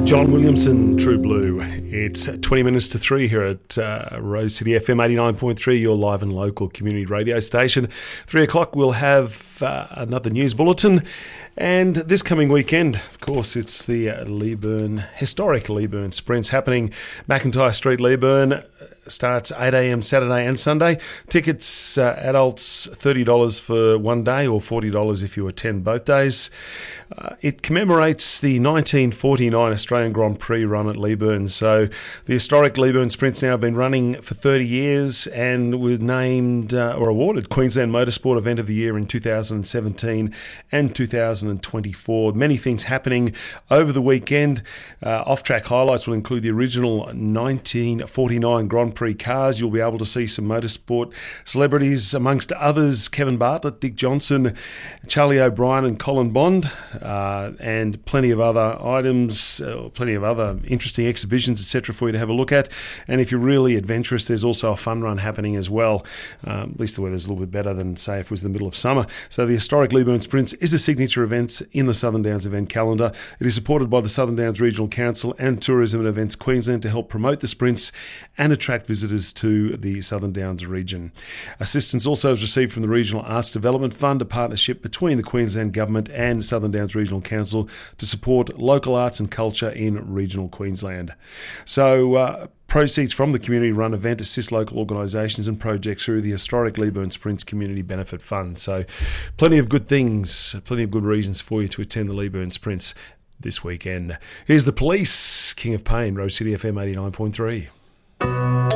John Williamson, True Blue. It's 20 minutes to 3 here at Rose City FM 89.3, your live and local community radio station. 3 o'clock we'll have another news bulletin. And this coming weekend, of course, it's the historic Leeburn Sprints happening. McIntyre Street, Leeburn. Starts 8 a.m. Saturday and Sunday. Tickets, adults, $30 for one day or $40 if you attend both days. It commemorates the 1949 Australian Grand Prix run at Leeburn. So the historic Leeburn Sprints now have been running for 30 years and was named or awarded Queensland Motorsport Event of the Year in 2017 and 2024. Many things happening over the weekend. Off-track highlights will include the original 1949 Grand Prix cars. You'll be able to see some motorsport celebrities, amongst others, Kevin Bartlett, Dick Johnson, Charlie O'Brien and Colin Bond, and plenty of other items, plenty of other interesting exhibitions, etc. for you to have a look at. And if you're really adventurous, there's also a fun run happening as well. At least the weather's a little bit better than, say, if it was the middle of summer. So the historic Leeburn Sprints is a signature event in the Southern Downs event calendar. It is supported by the Southern Downs Regional Council and Tourism and Events Queensland to help promote the sprints and attract visitors to the Southern Downs region. Assistance also is received from the Regional Arts Development Fund, a partnership between the Queensland Government and Southern Downs Regional Council to support local arts and culture in regional Queensland. So proceeds from the community run event assist local organisations and projects through the historic Leeburn Sprints Community Benefit Fund. So plenty of good things, plenty of good reasons for you to attend the Leeburn Sprints this weekend. Here's The Police, King of Pain, Rose City FM 89.3.